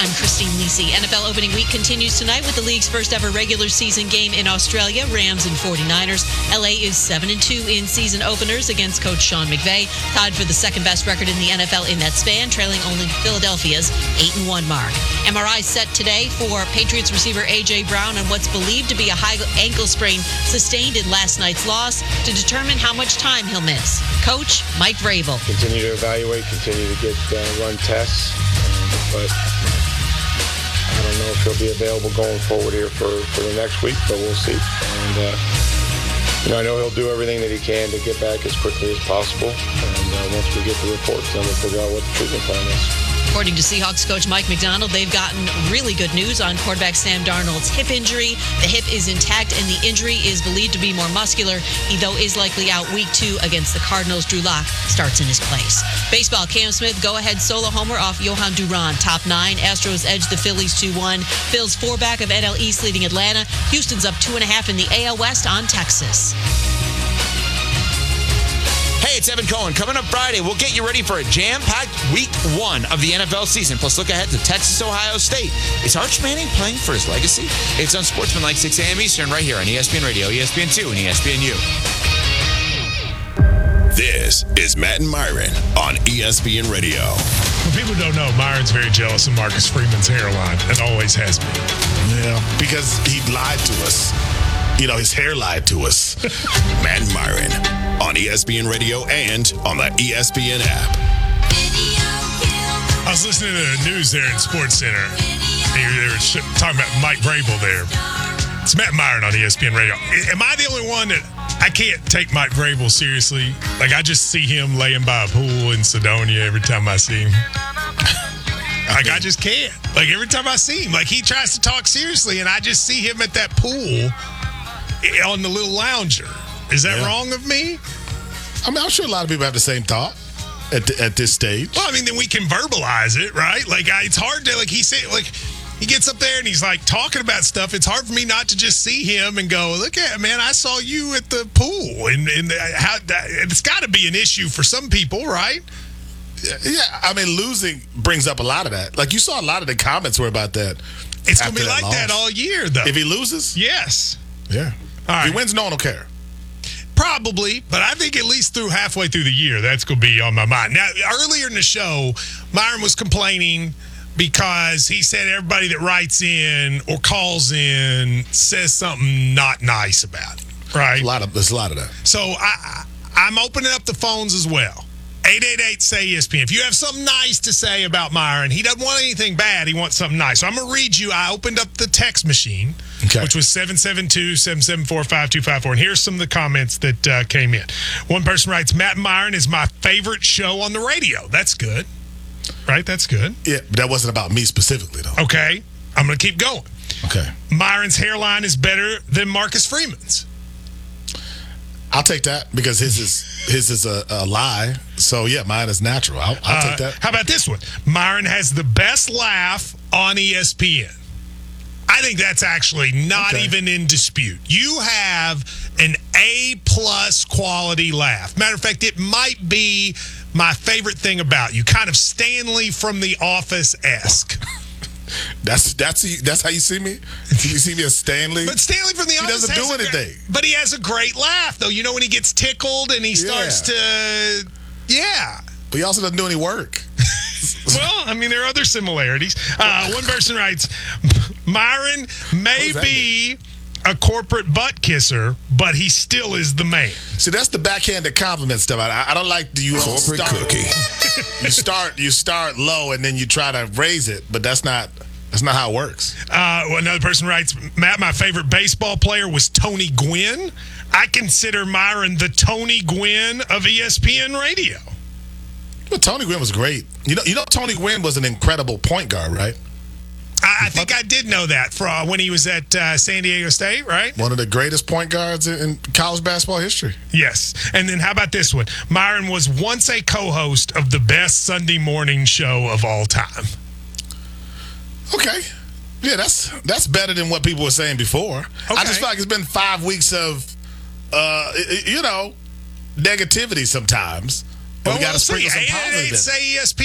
I'm Christine Lisi. NFL opening week continues tonight with the league's first ever regular season game in Australia, Rams and 49ers. LA is 7-2 in season openers against coach Sean McVay, tied for the second best record in the NFL in that span, trailing only Philadelphia's 8-1 mark. MRI set today for Patriots receiver A.J. Brown on what's believed to be a high ankle sprain sustained in last night's loss to determine how much time he'll miss. Coach Mike Vrabel. Continue to evaluate, continue to get run tests, but I don't know if he'll be available going forward here for the next week, but we'll see. And I know he'll do everything that he can to get back as quickly as possible. And once we get the reports, then we'll figure out what the treatment plan is. According to Seahawks coach Mike McDonald, they've gotten really good news on quarterback Sam Darnold's hip injury. The hip is intact, and the injury is believed to be more muscular. He, though, is likely out week 2 against the Cardinals. Drew Lock starts in his place. Baseball, Cam Smith, go-ahead solo homer off Johan Duran. Top 9. Astros edge the Phillies 2-1. Phil's 4 back of NL East leading Atlanta. Houston's up 2.5 in the AL West on Texas. Hey, it's Evan Cohen. Coming up Friday, we'll get you ready for a jam-packed week 1 of the NFL season. Plus, look ahead to Texas-Ohio State. Is Arch Manning playing for his legacy? It's on Sportsmanlike 6 a.m. Eastern right here on ESPN Radio, ESPN2, and ESPNU. This is Matt and Myron on ESPN Radio. Well, people don't know, Myron's very jealous of Marcus Freeman's hairline and always has been. Yeah, because he lied to us. You know, his hair lied to us. Matt and Myron on ESPN Radio and on the ESPN app. I was listening to the news there in Sports Center. They were talking about Mike Vrabel there. It's Matt and Myron on ESPN Radio. Am I the only one that I can't take Mike Vrabel seriously? Like, I just see him laying by a pool in Sedonia every time I see him. Like, I just can't. Like, every time I see him, like, he tries to talk seriously, and I just see him at that pool on the little lounger. Is that wrong of me? I mean, I'm sure a lot of people have the same thought at this stage. Well, I mean, then we can verbalize it, right? Like, it's hard to, like, he gets up there and he's, like, talking about stuff. It's hard for me not to just see him and go, look at, man, I saw you at the pool. And it's got to be an issue for some people, right? Yeah, I mean, losing brings up a lot of that. Like, you saw a lot of the comments were about that. It's going to be like that all year, though. If he loses? Yes. Yeah. All right. If he wins, no one will care. Probably, but I think at least halfway through the year, that's going to be on my mind. Now, earlier in the show, Myron was complaining because he said everybody that writes in or calls in says something not nice about it, right? There's a lot of that. So I'm opening up the phones as well. 888-SAY-ESPN. If you have something nice to say about Myron, he doesn't want anything bad. He wants something nice. So I'm going to read you. I opened up the text machine, which was 772-774-5254. And here's some of the comments that came in. One person writes, Matt and Myron is my favorite show on the radio. That's good. Right? That's good. Yeah, but that wasn't about me specifically, though. Okay. I'm going to keep going. Okay. Myron's hairline is better than Marcus Freeman's. I'll take that because his is a lie. So, yeah, mine is natural. I'll take that. How about this one? Myron has the best laugh on ESPN. I think that's actually not even in dispute. You have an A-plus quality laugh. Matter of fact, it might be my favorite thing about you. Kind of Stanley from The Office-esque. That's how you see me? You see me as Stanley? But Stanley from The Office doesn't do anything. But he has a great laugh, though. You know when he gets tickled and he starts to... Yeah. But he also doesn't do any work. Well, I mean, there are other similarities. One person writes, Myron may be a corporate butt kisser, but he still is the man. See, that's the backhanded compliment stuff. I don't like the corporate cookie. You start low and then you try to raise it, but that's not how it works. Another person writes, Matt, my favorite baseball player was Tony Gwynn. I consider Myron the Tony Gwynn of ESPN Radio. Well, Tony Gwynn was great. You know, Tony Gwynn was an incredible point guard, right? I think I did know that when he was at San Diego State, right? One of the greatest point guards in college basketball history. Yes. And then how about this one? Myron was once a co-host of the best Sunday morning show of all time. Okay. Yeah, that's better than what people were saying before. Okay. I just feel like it's been 5 weeks of, negativity sometimes. But we got to sprinkle some positive. Say ESPN.